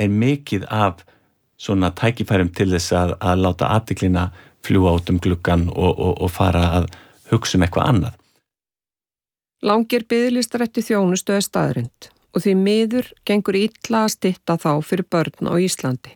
mikið af svona tækifærum til þess að láta athyglina fljúga út gluggann og fara að hugsa eitthvað annað. Langir biðlistar eftir þjónustu staðreynd og því miður gengur illa að stytta þá fyrir börn á Íslandi.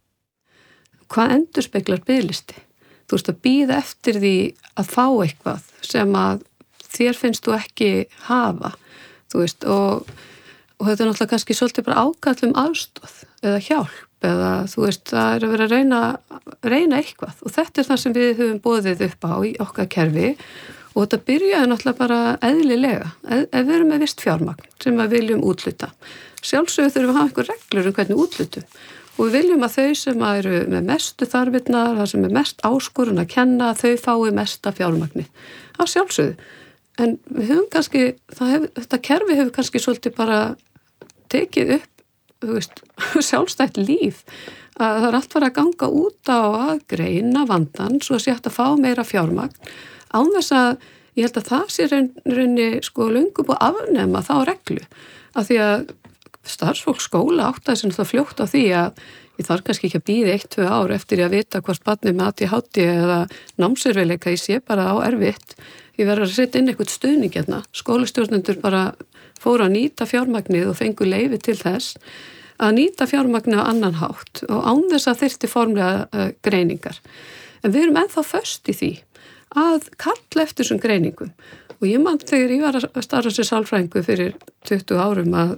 Hvað endurspeglar biðlisti? Þú veist að bíða eftir því að fá eitthvað sem að þér finnst þú ekki hafa, þú veist, og þetta náttúrulega kannski svolítið bara ákall aðstoð eða hjálp eða þú veist, það að vera að reyna eitthvað og þetta það sem við höfum boðið upp á í okkar kerfi og þetta byrjaði náttúrulega bara eðlilega, ef við erum með vist fjármagn sem við viljum útluta. Sjálfsögðu þurfum við að hafa einhver reglur hvernig útlutum og við viljum að þau sem eru með mestu þarfirnar, það sem er mest áskorun að kenna, þau fái mesta fjármagni. Á sjálfsögðu. En við höfum kannski, þetta kerfi hefur kannski svolítið bara tekið upp, þú veist, sjálfstætt líf. Að það allt fara að ganga út á að greina vandan svo að sé hægt að fá meira fjármagn. Án þess að, ég held að það sé rauninni sko löngu búið að afnema þá reglu. Af því að starfsfólk skóla áttaði sem það fljótt á því að ég þarf kannski ekki að bíða 1-2 ár eftir að vita hvort barnið með ADHD eða námserfiðleika ég sé bara á erfitt. Ég verður að setja inn eitthvað stuðning hérna. Skólastjórnendur bara fóru að nýta fjármagnið og fengu leyfi til þess að nýta fjármagnið á annan hátt og án þess að þyrfti formlega greiningar. En við erum ennþá föst í því að kalla eftir þessum greiningum og ég man þegar ég var að starfa sem sálfræðingur fyrir 20 árum að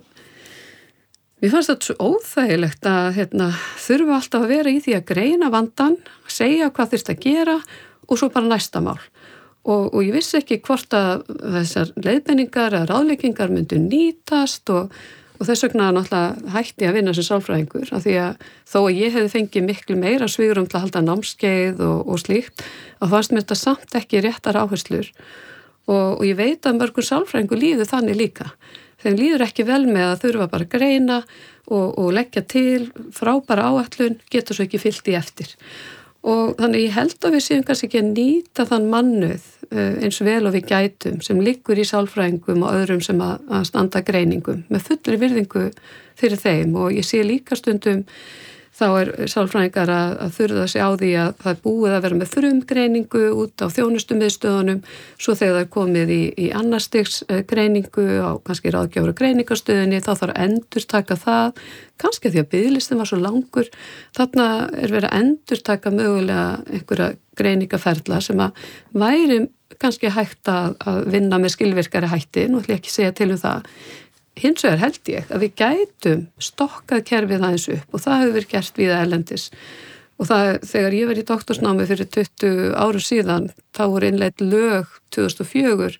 mér fannst þetta svo óþægilegt að þurfa alltaf að vera í því að greina vandan, segja hvað þyrfti að gera og svo bara næsta mál. Og ég vissi ekki hvort að þessar leiðbeiningar eða ráðleggingar myndu nýtast og þess vegna náttúrulega hætti að vinna sem sálfræðingur af því að þó að ég hefði fengið miklu meira svigrúm til að halda námskeið og slíkt, þá fannst mér þetta samt ekki réttar áherslur og ég veit að mörgur sálfræðingur líður þannig líka. Þeim líður ekki vel með að þurfa bara að greina og leggja til frábæra áætlun, getur svo ekki fyllt í eftir. Og þannig ég held að við séum kannski ekki að nýta þann mannuð eins vel og við gætum sem liggur í sálfræðingum og öðrum sem að standa greiningum með fullri virðingu fyrir þeim og ég sé líka stundum þá sálfræðingar að þurfa sig á því að það búið að vera með frumgreiningu út á þjónustumiðstöðunum svo þegar það er komið í annarstigs greiningu á kannski ráðgjafar og greiningarstöðinni þá þarf að endurtaka það kannski því að biðlistin var svo langur þarna verið að endurtaka mögulega einhverja greiningaferla sem að væri kannski hægt að vinna með skilvirkari hætti, nú ætlum ég ekki að segja til það. Hins vegar held ég að við gætum stokkað kerfið aðeins upp og það hefur verið gert víða erlendis og það, þegar ég var í doktorsnámi fyrir 20 árum síðan þá voru innleidd lög 2004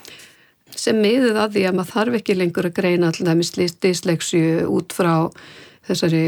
sem miðuð að því að maður þarf ekki lengur að greina til dæmis dyslexíu út frá þessari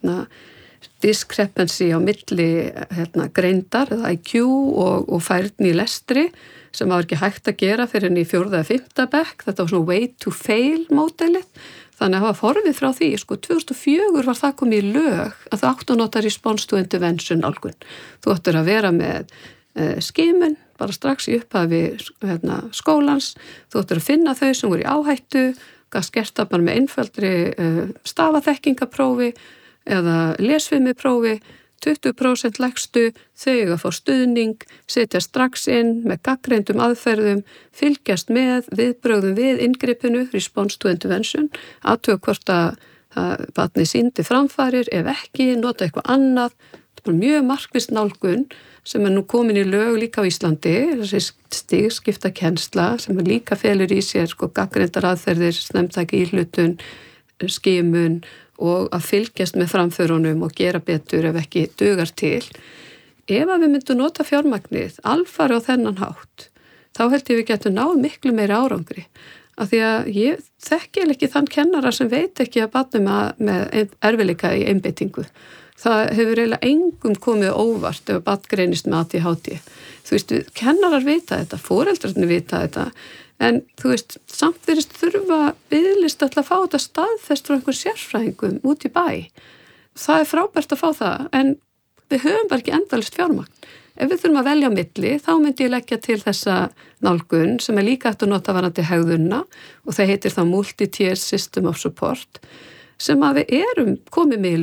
discrepancy á milli greindar eða IQ og færni í lestri sem var ekki hægt að gera fyrir henni í 4. eða 5. bekk, þetta var svona way to fail módelið, þannig að hafa forvið frá því, 2004 var það komið í lög að það áttu að nota response to intervention nálgun. Þú áttur að vera með skimun, bara strax í upphafi skólans, þú áttur að finna þau sem voru í áhættu, gaf skerta bara með einföldri stafaþekkingaprófi eða lesfimiprófi, 20% lægstu, þau að fá stuðning, setja strax inn með gagnreyndum aðferðum, fylgjast með viðbrögðum við inngripinu, response to intervention, athuga hvort að barnið sýndi framfarir, ef ekki, nota eitthvað annað. Þetta er mjög markviss nálgun sem er nú komin í lög líka á Íslandi, þessi stigskipta kennsla sem líka felur í sér gagnreyndar aðferðir, snemmtæki íhlutun, skimun, og að fylgjast með framförunum og gera betur ef ekki dugar til. Ef að við myndum nota fjármagnið alfari á þennan hátt, þá held ég við getum náð miklu meiri árangri. Af því að ég þekki ekki þann kennara sem veit ekki að barnið með erfiðleika í einbeitingu. Það hefur eiginlega engum komið óvart ef barn greinist með ADHD. Þú veist, kennarar vita þetta, foreldrarnir vita þetta, en þú veist, samt virðist þurfa biðlist að fá þetta staðfest frá einhver sérfræðingum út í bæ. Það er frábært að fá það, en við höfum bara ekki endalaust fjármagn. Ef við þurfum að velja á milli, þá myndi ég leggja til þessa nálgun sem er líka hægt að nota varðandi hegðunna og það heitir þá Multi-Tier System of Support sem að við erum komið með í